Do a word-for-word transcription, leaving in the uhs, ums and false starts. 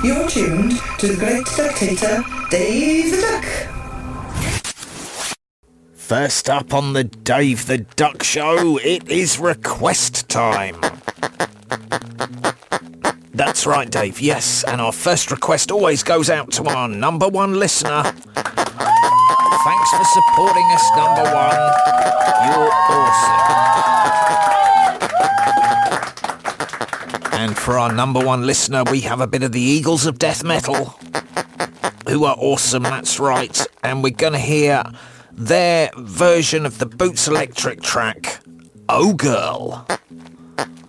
You're tuned to the great dictator, Dave the Duck. First up on the Dave the Duck Show, it is request time. That's right, Dave, yes, and our first request always goes out to our number one listener. Thanks for supporting us, number one. You're awesome. And for our number one listener, we have a bit of the Eagles of Death Metal, who are awesome, that's right. And we're going to hear their version of the Boots Electric track, Oh Girl.